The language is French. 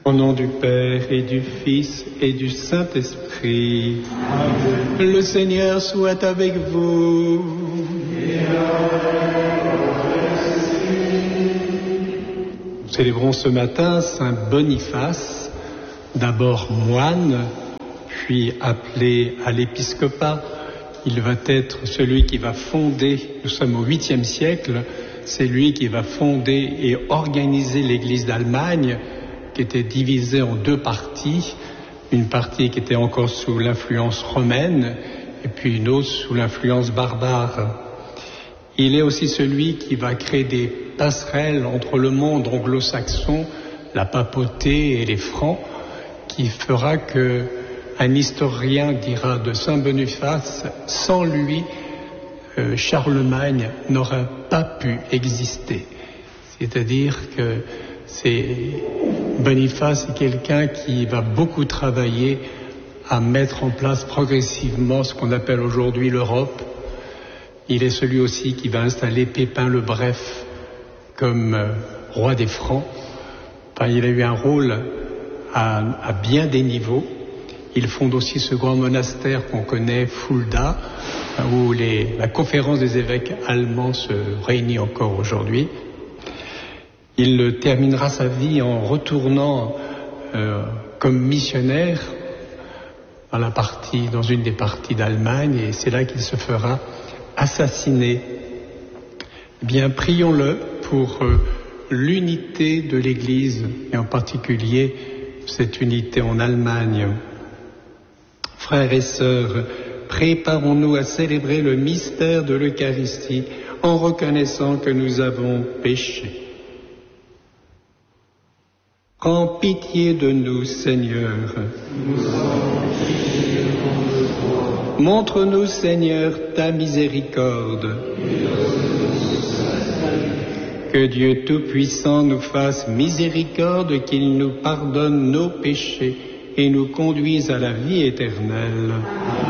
Au nom du Père et du Fils et du Saint-Esprit. Amen. Le Seigneur soit avec vous. Nous célébrons ce matin Saint Boniface, d'abord moine, puis appelé à l'épiscopat. Il va être celui qui va fonder, nous sommes au 8e siècle, c'est lui qui va fonder et organiser l'Église d'Allemagne, qui était divisée en deux parties, une partie qui était encore sous l'influence romaine et puis une autre sous l'influence barbare. Il est aussi celui qui va créer des passerelles entre le monde anglo-saxon, la papauté et les francs, qui fera que un historien dira de Saint Boniface, sans lui, Charlemagne n'aurait pas pu exister. C'est-à-dire que Boniface est quelqu'un qui va beaucoup travailler à mettre en place progressivement ce qu'on appelle aujourd'hui l'Europe. Il est celui aussi qui va installer Pépin le Bref comme roi des Francs. Enfin, il a eu un rôle à bien des niveaux. Il fonde aussi ce grand monastère qu'on connaît, Fulda, où la conférence des évêques allemands se réunit encore aujourd'hui. Il terminera sa vie en retournant comme missionnaire dans une des parties d'Allemagne, et c'est là qu'il se fera assassiner. Eh bien, prions-le pour l'unité de l'Église, et en particulier cette unité en Allemagne. Frères et sœurs, préparons-nous à célébrer le mystère de l'Eucharistie en reconnaissant que nous avons péché. Prends pitié de nous, Seigneur. Montre-nous, Seigneur, ta miséricorde. Que Dieu Tout-Puissant nous fasse miséricorde, qu'il nous pardonne nos péchés et nous conduise à la vie éternelle.